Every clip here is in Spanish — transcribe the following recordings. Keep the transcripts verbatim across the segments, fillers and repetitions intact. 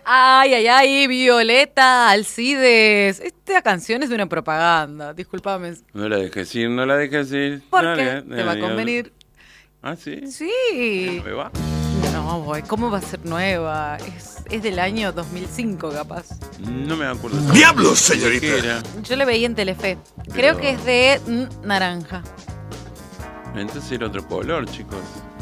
Ay, ay, ay, Violeta Alcides. Esta canción es de una propaganda, discúlpame. No la dejes ir, no la dejes ir. ¿Por Dale, qué? dale, ¿Te va a dale. convenir? ¿Ah, sí? Sí. ¿Nueva? No, boy, ¿cómo va a ser nueva? Es, es del año dos mil cinco, capaz. No me acuerdo. ¡Diablos, señorita! ¿Qué era? Yo la veía en Telefe. Pero- Creo que es de mm, naranja. Entonces era otro color, chicos.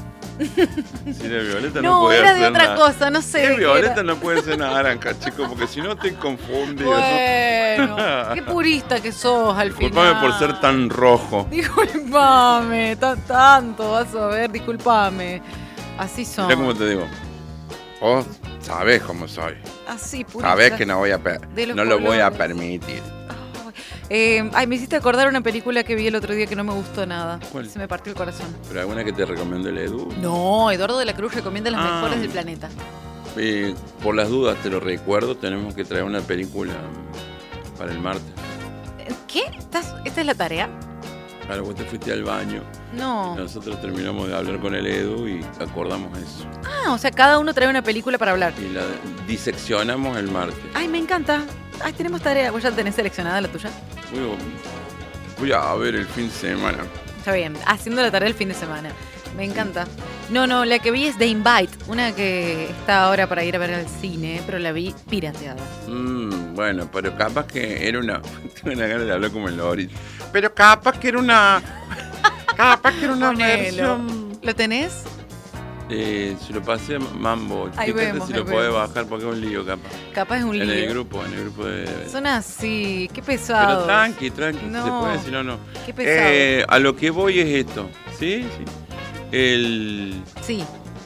Si era violeta no, No, puede era de ser otra nada. cosa, no sé. Si es qué violeta era. no puede ser naranja, chicos, porque si no te confundes. Bueno, qué purista que sos al final. Disculpame por ser tan rojo. Disculpame, tan, tanto, vas a ver, disculpame. Así son. Mira cómo te digo. Vos sabés cómo soy. Así, purista. Sabés que no voy a per- De los no lo voy a colores. permitir. Eh, ay, me hiciste acordar una película que vi el otro día que no me gustó nada. ¿Cuál? Se me partió el corazón. ¿Pero alguna que te recomiendo el Edu? No, Eduardo de la Cruz recomienda las Ah. mejores del planeta. Eh, por las dudas te lo recuerdo, tenemos que traer una película para el martes. ¿Qué? ¿Estás, ¿Esta es la tarea? Claro, vos te fuiste al baño. No. Nosotros terminamos de hablar con el Edu y acordamos eso. Ah, o sea, cada uno trae una película para hablar. Y la diseccionamos el martes. Ay, me encanta. Ay, tenemos tarea. ¿Vos ya tenés seleccionada la tuya? Voy, voy a ver el fin de semana. Está bien, haciendo la tarea el fin de semana. Me encanta. No, no, la que vi es The Invite, una que está ahora para ir a ver al cine, pero la vi pirateada. Mm, bueno, pero capaz que era una... Tengo una gana de hablar como el Lori. Pero capaz que era una... Capaz que era una Ponelo. versión... ¿Lo tenés? Eh, se lo pasé a Mambo. Ahí Fíjate vemos, si ahí lo podés vemos. bajar porque es un lío capaz. Capaz es un En lío. el grupo, en el grupo de... Son así, qué Pero pesados. tranqui, tranqui, No. se puede decir no, no. Qué pesado. Eh, a lo que voy es esto, ¿sí? Sí. El... Sí,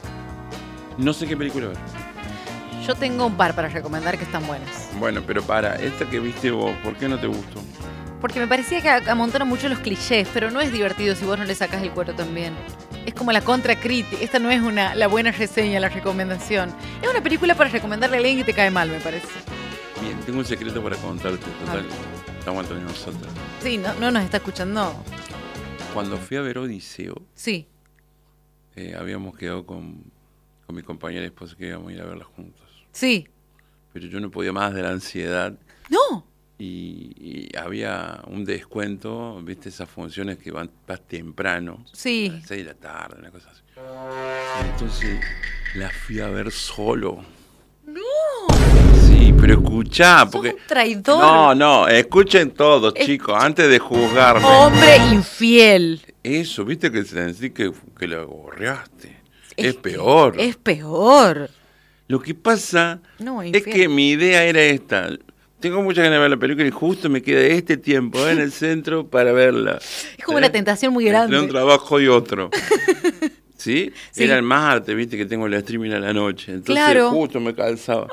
No sé qué película ver. yo tengo un par para recomendar que están buenas. Bueno, pero para, esta que viste vos, ¿por qué no te gustó? Porque me parecía que amontonan mucho los clichés, pero no es divertido si vos no le sacás el cuero también. Es como la contracrítica. Esta no es una la buena reseña, la recomendación. Es una película para recomendarle a alguien que te cae mal, me parece. Bien, tengo un secreto para contarte, total. Estamos entre nosotros. Sí, no, no nos está escuchando. Cuando fui a ver Odiseo, Sí. eh, habíamos quedado con, con mi compañera y esposa que íbamos a ir a verla juntos. Sí. Pero yo no podía más de la ansiedad. No. Y, y había un descuento, viste, esas funciones que van vas temprano. Sí. A las seis de la tarde, una cosa así. Entonces la fui a ver solo. No. Sí, pero escuchá, porque... Sos un traidor. No, no, escuchen todos, Es- chicos, antes de juzgarme. Hombre infiel. Eso, viste que sentí que, que lo gorreaste. Es, Es- peor. Es peor. Lo que pasa No, es infiel. que mi idea era esta. Tengo muchas ganas de ver la película y justo me queda este tiempo en el centro para verla. Es como una tentación muy grande. Entre un trabajo y otro. ¿Sí? Sí. Era el martes, viste, que tengo el streaming a la noche. Entonces Claro. justo me calzaba.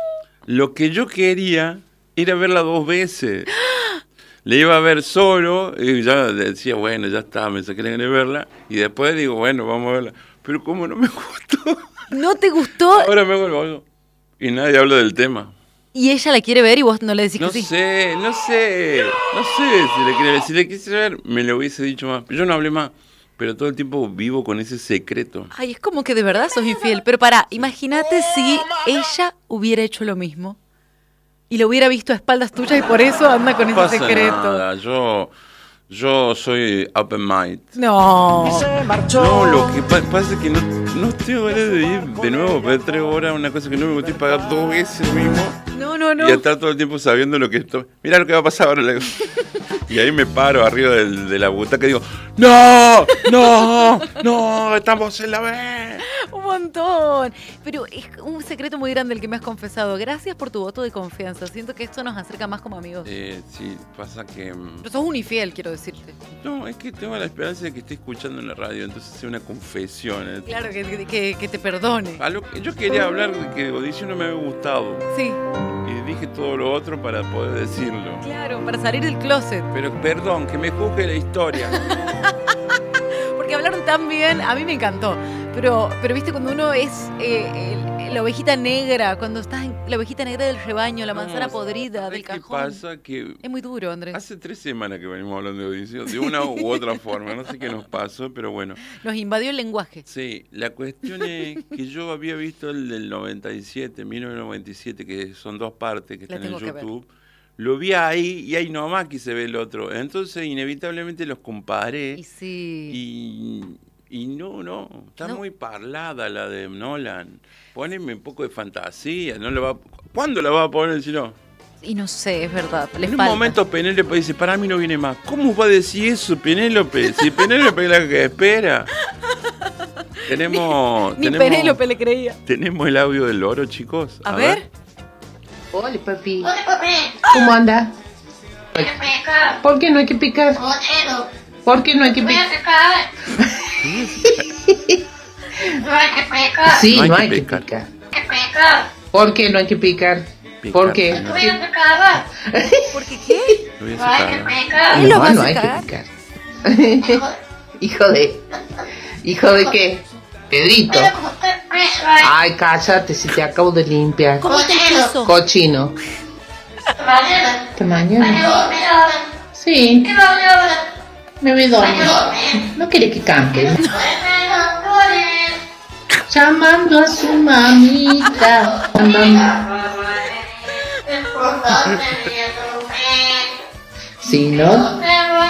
Lo que yo quería era verla dos veces. Le iba a ver solo y ya decía, bueno, ya está, me saqué la ganas de verla. Y después digo, bueno, vamos a verla. Pero como no me gustó, ¿No te gustó? ahora me vuelvo. Y nadie habla del tema. Y ella la quiere ver y vos no le decís No que sí. sé, no sé, no sé si le quiere ver. Si le quise ver, me lo hubiese dicho más. Yo no hablé más, pero todo el tiempo vivo con ese secreto. Ay, es como que de verdad sos infiel. Pero pará, imagínate si ella hubiera hecho lo mismo. Y lo hubiera visto a espaldas tuyas y por eso anda con No ese pasa secreto. nada, yo, yo soy open mind. No. No, lo que pa- pasa es que no, no tengo ganas de ir de nuevo, ver tres horas, una cosa que no me gusta y pagar dos veces lo mismo. No, no, no. Y estar todo el tiempo sabiendo lo que estoy. Mira lo que va a pasar ahora. le digo. Y ahí me paro arriba del- de la butaca y digo, ¡no! ¡No! ¡No! ¡Estamos en la B! Un montón. Pero es un secreto muy grande el que me has confesado. Gracias por tu voto de confianza. Siento que esto nos acerca más como amigos. Eh, sí, pasa que... mm, Pero sos un infiel, quiero decirte. No, es que tengo la esperanza de que esté escuchando en la radio, entonces sea una confesión. ¿eh? Claro, que, que, que te perdone. A lo que yo quería hablar de que Odiseo no me había gustado. Sí, Y dije todo lo otro para poder decirlo. claro, para salir del closet. Pero perdón, que me juzgue la historia. Porque hablaron tan bien, a mí me encantó. Pero, pero viste, cuando uno es eh, el, la ovejita negra, cuando estás en la ovejita negra del rebaño, la manzana No, podrida ¿sabes del qué cajón. pasa? Que Es muy duro, Andrés. hace tres semanas que venimos hablando de audición, de una u otra forma, no sé qué nos pasó, pero bueno. Nos invadió el lenguaje. Sí, la cuestión es que yo había visto el del noventa y siete, mil novecientos noventa y siete, que son dos partes que La están en tengo que ver. YouTube. Lo vi ahí y ahí nomás que se ve el otro. Entonces, inevitablemente los comparé. Y sí. Y, y no, no, está No. muy parlada la de Nolan. Póneme un poco de fantasía. No lo va, ¿cuándo la va a poner si no? Y no sé, es verdad. Le En un falta. momento Penélope dice, para mí no viene más. ¿Cómo va a decir eso Penélope? Si Penélope es la que espera. Tenemos, Ni tenemos, Penélope le creía. tenemos el audio del loro, chicos. A, ver. Hola, papi. Hola, papi. ¿Cómo anda? Voy a pecar. ¿Por qué no hay que picar? Mochero. ¿Por qué no hay que Voy a picar? pecar. No hay que pecar. Sí, No hay no que hay que picar. picar. Hay que pecar. ¿Por qué no hay que picar? Picar, ¿Por qué? señor. Voy a pecar. ¿Por qué qué? Lo voy a No hay que sacar. pecar. ¿Él lo No, va a no hay que sacar? picar. Hijo de... ¿Hijo de qué? Pedrito. Pero como estoy preso ahí. Ay, cállate, si te acabo de limpiar. ¿Cómo está el piso? Cochino. Mañana. ¿Esta Me mañana? dormí ahora. Sí, Me dormí ahora. me voy a Me dormir. dormí. No quiere que cante. Me dormí. Llamando a su mamita. Llamando. Si no,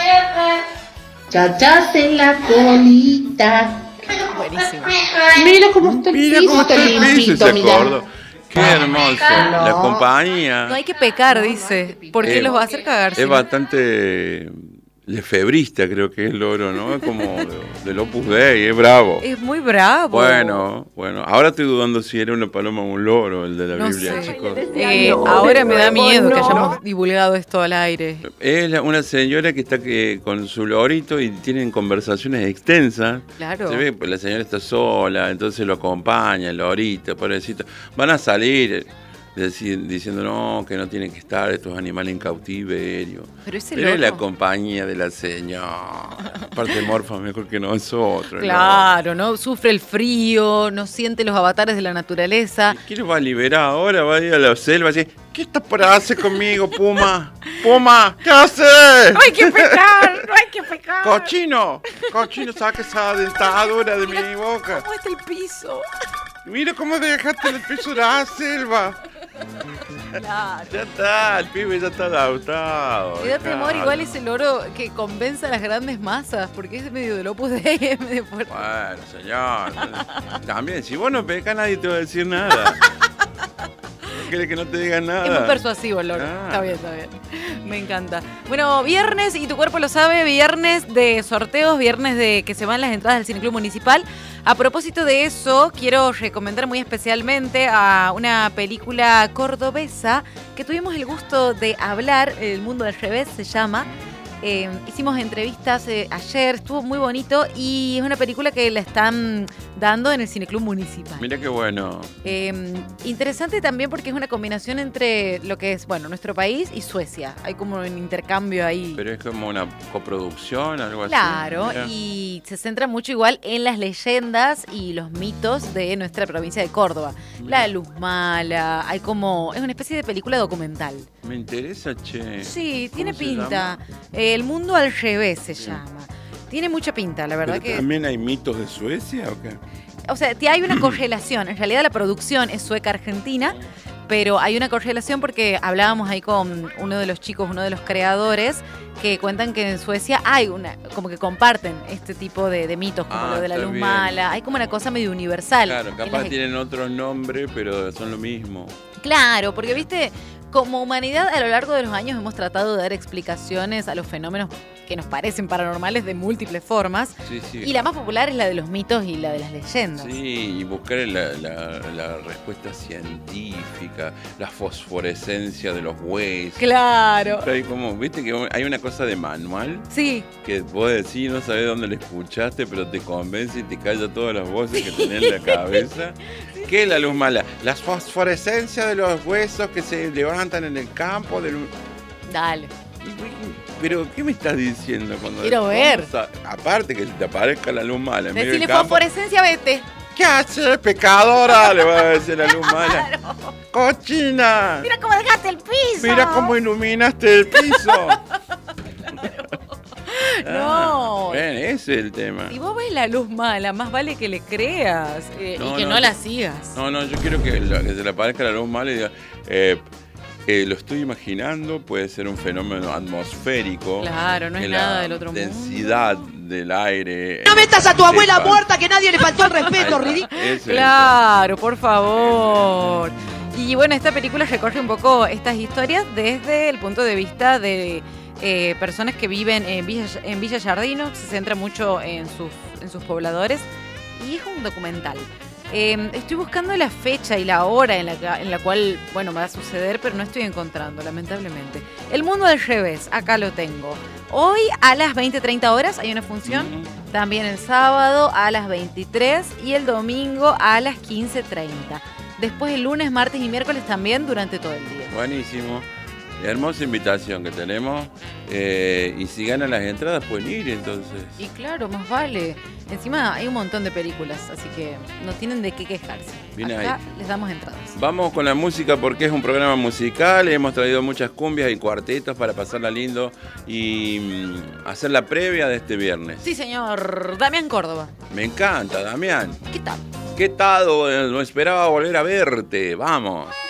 chachas en la colita. Buenísimo. Mira cómo está el Mira piso, cómo está el piso, limpito, se mira. acordó. Qué hermoso. No. La compañía No hay que pecar, dice. Porque Eh, los va a hacer cagar. es bastante lefebrista, creo que es el loro, ¿no? Es como de- del Opus Dei, es bravo. Es muy bravo. Bueno, bueno. Ahora estoy dudando si era una paloma o un loro, el de la No Biblia, sé. chicos. Eh, ahora me da miedo que hayamos divulgado esto al aire. Es la- una señora que está que, con su lorito y tienen conversaciones extensas. Claro. Se ve, pues la señora está sola, entonces lo acompaña, el lorito, pobrecito. Van a salir deci- diciendo no, que no tienen que estar estos animales en cautiverio. Pero ese Pero es la loro. compañía de la señora. Aparte morfa mejor que no es otro. Claro, ¿no? Sufre el frío, no siente los avatares de la naturaleza. ¿no? ¿Quién lo va a liberar ahora? Va a ir a la selva y decir, ¿qué estás por hacer conmigo, Puma? Puma, ¿qué haces? ¡No hay que pecar! ¡No hay que pecar! Cochino, cochino, saca esa dentadura de mi boca. ¿Cómo está el piso? Mira cómo dejaste el piso de la selva. Claro. Ya está, el pibe ya está adaptado. Me da temor claro. igual ese loro que convenza a las grandes masas, porque es medio del Opus Dei, es medio fuerte. Bueno, señor. También, si vos no pecas, nadie te va a decir nada. ¿No querés que no te digan nada? Es muy persuasivo el loro. Ah. Está bien, está bien. Me encanta. Bueno, viernes, y tu cuerpo lo sabe, viernes de sorteos, viernes de que se van las entradas del Cineclub Municipal. A propósito de eso, quiero recomendar muy especialmente a una película cordobesa que tuvimos el gusto de hablar, El Mundo del Revés se llama. Eh, hicimos entrevistas eh, ayer, estuvo muy bonito y es una película que la están dando en el Cineclub Municipal. Mira qué bueno. Eh, interesante también porque es una combinación entre lo que es, bueno, nuestro país y Suecia. Hay como un intercambio ahí. Pero es como una coproducción, algo así. Claro, Mira. y se centra mucho igual en las leyendas y los mitos de nuestra provincia de Córdoba. Mira. La luz mala, hay como, es una especie de película documental. Me interesa, che. Sí, ¿Cómo tiene se pinta. llama? El mundo al revés se llama. Tiene mucha pinta, la verdad ¿Pero que... también hay mitos de Suecia o qué? O sea, te- hay una correlación. En realidad la producción es sueca-argentina, pero hay una correlación porque hablábamos ahí con uno de los chicos, uno de los creadores, que cuentan que en Suecia hay una, como que comparten este tipo de, de mitos, como Ah, lo de la está luz bien. mala. Hay como una cosa medio universal. Claro, en capaz las- tienen otro nombre, pero son lo mismo. Claro, porque viste, como humanidad a lo largo de los años hemos tratado de dar explicaciones a los fenómenos que nos parecen paranormales de múltiples formas. Sí, sí. Y la más popular es la de los mitos y la de las leyendas. Sí, y buscar la, la- la respuesta científica, la fosforescencia de los huesos. Claro. Hay como, viste que hay una cosa de manual Sí, que vos decís, no sabés dónde la escuchaste, pero te convence y te calla todas las voces que tenés en la cabeza. ¿Qué es la luz mala? La fosforescencia de los huesos que se levantan en el campo del... dale. Pero, ¿qué me estás diciendo? Cuando Quiero ver. Aparte que te aparezca la luz mala en medio del Decirle campo. fosforescencia, vete. ¿Qué haces, pecadora? Le va a decir la luz mala. Claro. ¡Cochina! Mira cómo dejaste el piso. Mira cómo iluminaste el piso. No. Ah, ven, ese es el tema. Si vos ves la luz mala, más vale que le creas eh, No, y que no, no, la yo- sigas. No, no, yo quiero que, la- que se le aparezca la luz mala y diga, eh, eh, lo estoy imaginando, puede ser un fenómeno atmosférico. Claro, no es que nada la del otro mundo. densidad del aire. No metas a tu sepa- abuela muerta que nadie le faltó el Ahí respeto, está, ridículo. ese es el Claro, por favor. Y bueno, esta película recorre un poco estas historias desde el punto de vista de eh, personas que viven en Villa, en Villa Giardino, se centra mucho en sus, en sus pobladores y es un documental. Eh, estoy buscando la fecha y la hora en la, ca- en la cual, bueno, va a suceder, pero no estoy encontrando, lamentablemente. El mundo del revés, acá lo tengo. Hoy a las veinte treinta horas hay una función, Ujú. también el sábado a las veintitrés y el domingo a las quince treinta. Después el lunes, martes y miércoles también durante todo el día. Buenísimo. Hermosa invitación que tenemos. Eh, y si ganan las entradas, pueden ir entonces. Y claro, más vale. Encima hay un montón de películas, así que no tienen de qué quejarse. Bien Acá ahí. les damos entradas. Vamos con la música porque es un programa musical. Hemos traído muchas cumbias y cuartetos para pasarla lindo y mm, hacer la previa de este viernes. Sí, señor. Damián Córdoba. Me encanta, Damián. ¿Qué tal? ¿Qué tal? No esperaba volver a verte. Vamos.